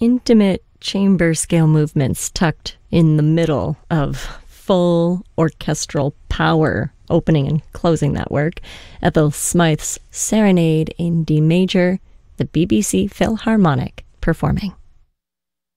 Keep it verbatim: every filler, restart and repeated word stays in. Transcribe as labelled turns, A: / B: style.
A: intimate chamber scale movements tucked in the middle of full orchestral power, opening and closing that work. Ethel Smythe's Serenade in D major, the B B C Philharmonic performing.